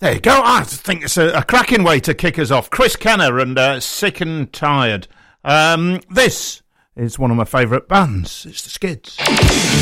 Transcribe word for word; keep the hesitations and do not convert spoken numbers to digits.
There you go. I think it's a, a cracking way to kick us off. Chris Kenner and uh, Sick and Tired. Um, this is one of my favourite bands. It's the Skids.